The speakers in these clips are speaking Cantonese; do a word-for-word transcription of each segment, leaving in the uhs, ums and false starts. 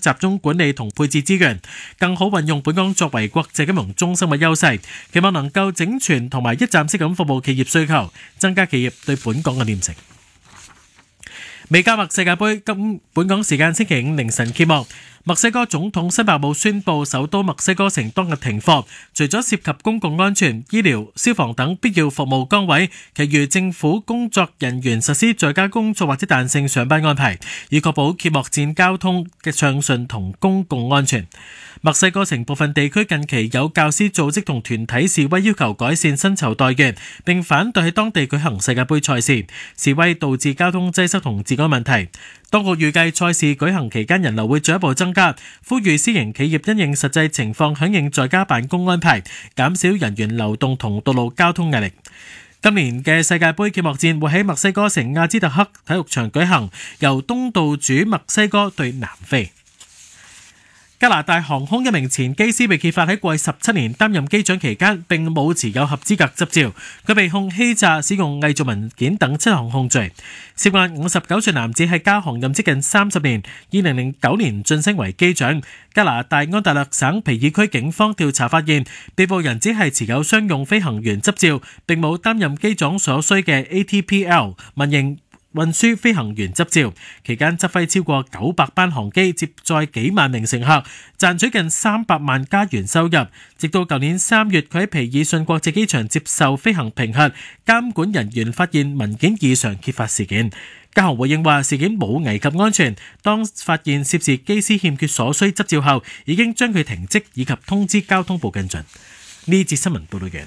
集中管理同配置資源，更好運用本港作為國際金融中心嘅優勢，期望能夠整全同埋一站式咁服務企業需求，增加企業對本港嘅黏性。美加墨世界盃今本港時間星期五凌晨揭幕，墨西哥總統辛伯姆宣布首都墨西哥城當日停課，除咗涉及公共安全、醫療、消防等必要服務崗位，其餘政府工作人員實施在家工作或者彈性上班安排，以確保揭幕戰交通嘅暢順同公共安全。墨西哥城部分地區近期有教師組織同團體示威，要求改善薪酬待遇，並反對喺當地舉行世界盃賽事。示威導致交通擠塞同治安問題。當局預計賽事舉行期間人流會進一步增加，呼籲私營企業因應實際情況響應在家辦公安排，減少人員流動同道路交通壓力。今年嘅世界盃揭幕戰會喺墨西哥城亞茲特克體育場舉行，由東道主墨西哥對南非。加拿大航空一名前機師被揭發喺過去十七年擔任機長期間並冇持有合資格執照，佢被控欺詐、使用偽造文件等七項控罪。涉案五十九歲男子喺加航任職近三十年，二零零九年晉升為機長。加拿大安大略省皮爾區警方調查發現，被捕人只係持有商用飛行員執照，並冇擔任機長所需嘅 A T P L 民營運輸飛行員執照，期間執揮超過九百班航機，接載幾萬名乘客，賺取近三百萬加元收入。直到舊年三月，佢喺皮爾遜國際機場接受飛行評核，監管人員發現文件異常，揭發事件。加航回應話事件冇危及安全，當發現涉事機師欠缺所需執照後，已經將佢停職以及通知交通部跟進。呢節新聞報道完。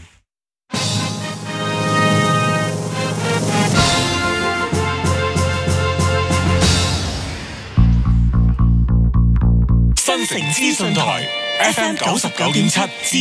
新城資訊台 F M 九十九點七。